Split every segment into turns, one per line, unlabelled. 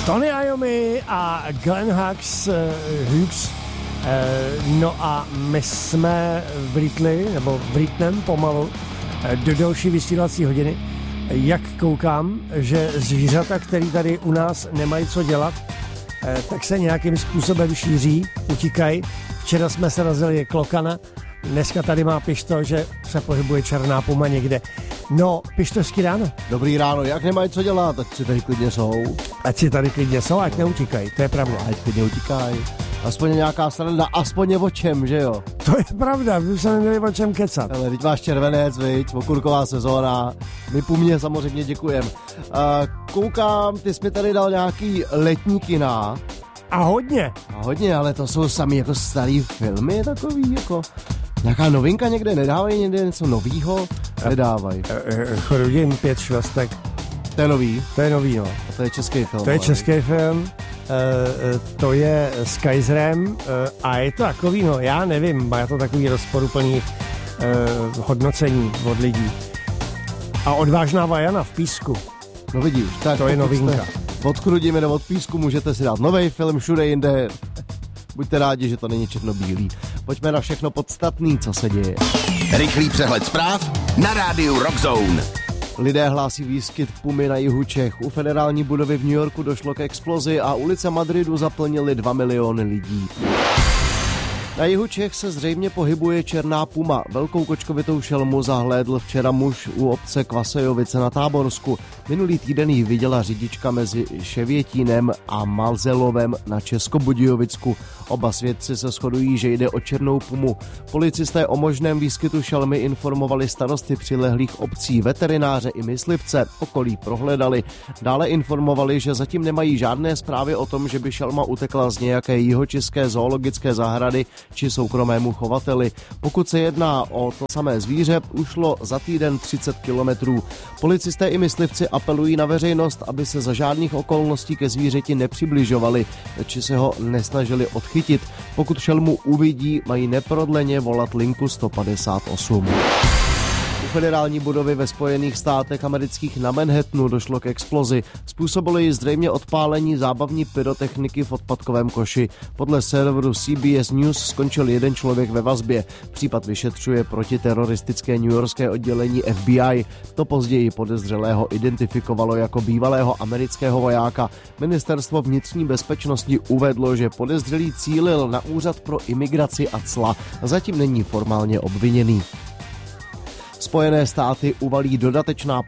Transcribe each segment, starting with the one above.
Tony Iommi a Glenn Hughes. No a my jsme vlítnem pomalu do další vysílací hodiny. Jak koukám, že zvířata, který tady u nás nemají co dělat, tak se nějakým způsobem šíří, utíkají. Včera jsme se razili klokana, dneska tady má Pišto, že se pohybuje černá puma někde. No, Pištovský ráno.
Dobrý ráno, jak nemají co dělat, ať si tady klidně jsou. Ať neutíkají, to je pravda.
Ať klidně utíkají.
Aspoň nějaká sranda, aspoň je o čem, že jo?
To je pravda, my se neměli o čem kecat.
Ale teď máš červenec, viď, okurková sezóna, my pumě samozřejmě děkujem. Koukám, ty jsi mi tady dal nějaký letní kina.
A hodně,
ale to jsou sami jako starý filmy takový, jako... Nějaká novinka někde, nedávají někde něco novýho? Nedávají.
Chrudím 5 švestek.
To je nový?
To je nový, no.
A to je český film.
To je český film, to je s Kaiserem a je to takový, no já nevím, má to takový rozporuplný hodnocení od lidí. A Odvážná Vajana v písku.
No vidíš, tak
to je novinka.
Od Chrudimi nebo od písku můžete si dát nový film, všude jinde. Buďte rádi, že to není černobílý. Pojďme na všechno podstatný, co se děje.
Rychlý přehled zpráv na rádiu Rock Zone.
Lidé hlásí výskyt pumy na jihu Čech. U federální budovy v New Yorku došlo k explozi a ulice Madridu zaplnily 2 miliony lidí. Na jihu Čech se zřejmě pohybuje černá puma. Velkou kočkovitou šelmu zahlédl včera muž u obce Kvasejovice na Táborsku. Minulý týden ji viděla řidička mezi Ševětínem a Malzelovem na Českobudějovicku. Oba svědci se shodují, že jde o černou pumu. Policisté o možném výskytu šelmy informovali starosty přilehlých obcí, veterináře i myslivce. Okolí prohledali. Dále informovali, že zatím nemají žádné zprávy o tom, že by šelma utekla z nějaké jihočeské zoologické zahrady či soukromému chovateli. Pokud se jedná o to samé zvíře, ušlo za týden 30 kilometrů. Policisté i myslivci apelují na veřejnost, aby se za žádných okolností ke zvířeti nepřibližovali, či se ho nesnažili odchytit. Pokud šelmu uvidí, mají neprodleně volat linku 158. U federální budovy ve Spojených státech amerických na Manhattanu došlo k explozi. Způsobilo ji zřejmě odpálení zábavní pyrotechniky v odpadkovém koši. Podle serveru CBS News skončil jeden člověk ve vazbě. Případ vyšetřuje protiteroristické newyorské oddělení FBI. To později podezřelého identifikovalo jako bývalého amerického vojáka. Ministerstvo vnitřní bezpečnosti uvedlo, že podezřelý cílil na úřad pro imigraci a cla. Zatím není formálně obviněný. Spojené státy uvalí dodatečná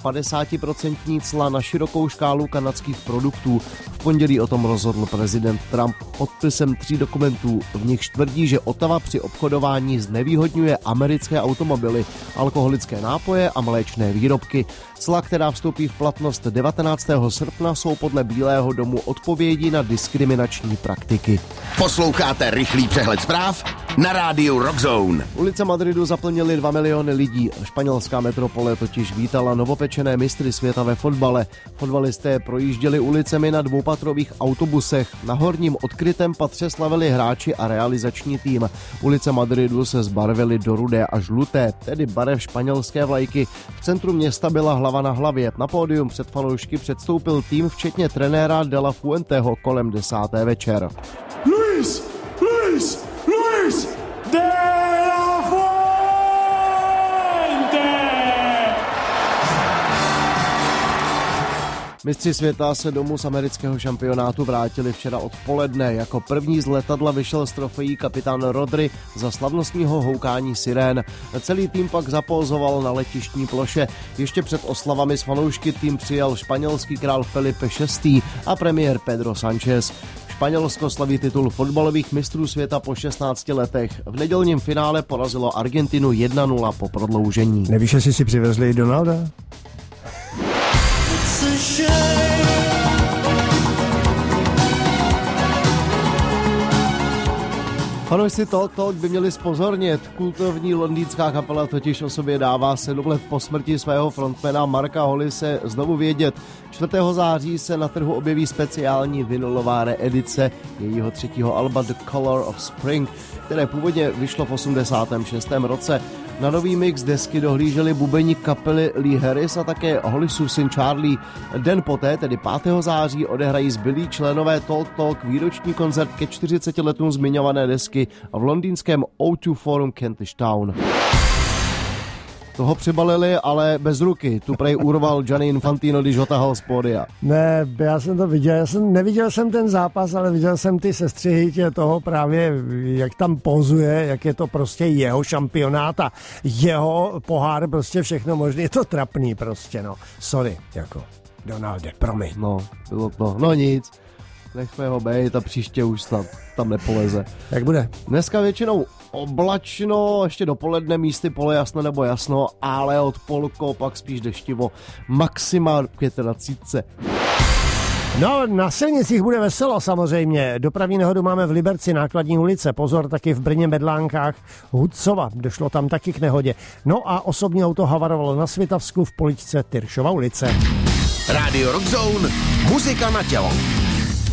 50% cla na širokou škálu kanadských produktů. V pondělí o tom rozhodl prezident Trump podpisem 3 dokumentů. V nichž tvrdí, že Ottawa při obchodování znevýhodňuje americké automobily, alkoholické nápoje a mléčné výrobky. Cla, která vstoupí v platnost 19. srpna, jsou podle Bílého domu odpovědí na diskriminační praktiky.
Posloucháte rychlý přehled zpráv na rádiu Rock Zone.
Ulice Madridu zaplnily 2 miliony lidí. Španělská metropole totiž vítala novopečené mistry světa ve fotbale. Fotbalisté projížděli ulicemi na dvoupatrových autobusech. Na horním odkrytém patře slavili hráči a realizační tým. Ulice Madridu se zbarvily do rudé a žluté, tedy barev španělské vlajky. V centru města byla hlava na hlavě. Na pódium před fanoušky předstoupil tým včetně trenéra De La Fuenteho kolem 10. večer.
Luis De La Fuente!
Mistři světa se domů z amerického šampionátu vrátili včera odpoledne. Jako první z letadla vyšel z trofejí kapitán Rodri za slavnostního houkání sirén. Celý tým pak zapózoval na letištní ploše. Ještě před oslavami s fanoušky tým přijal španělský král Felipe VI. a premiér Pedro Sánchez. Španělsko slaví titul fotbalových mistrů světa po 16 letech. V nedělním finále porazilo Argentinu 1-0 po prodloužení.
Nevíš, jestli si přivezli Donalda?
Fanoušci Talk by měli zpozornět. Kultovní londýnská kapela totiž o sobě dává 7 let po smrti svého frontmana Marka Hollise znovu vědět. 4. září se na trhu objeví speciální vinylová reedice jejího 3. alba The Color of Spring, které původně vyšlo v 86. roce. Na nový mix desky dohlíželi bubeník kapely Lee Harris a také Hollisův syn Charlie. Den poté, tedy 5. září, odehrají zbylí členové Talk Talk výroční koncert ke 40 letům zmiňované desky v londýnském O2 Forum Kentish Town. Toho přibalili, ale bez ruky. Tu prej urval Gianni Infantino, když ho tahal z pódia.
Ne, já jsem to viděl. Neviděl jsem ten zápas, ale viděl jsem ty sestřihy toho právě, jak tam pozuje, jak je to prostě jeho šampionát a jeho pohár, prostě všechno možné. Je to trapný prostě, no. Sorry, jako Donalde, promiň.
No, bylo to. No nic. Nechme ho bejt a příště už snad tam nepoleze.
Jak bude?
Dneska většinou oblačno, ještě dopoledne místy polojasno nebo jasno, ale od polko pak spíš deštivo, maximál 35.
No, na silnicích bude veselo samozřejmě. Dopravní nehodu máme v Liberci, Nákladní ulice. Pozor, taky v Brně, Medlánkách, Hudcova. Došlo tam taky k nehodě. No a osobní auto havarovalo na Svitavsku v Poličce, Tyršova ulice.
Rádio Rock Zone, muzika na tělo.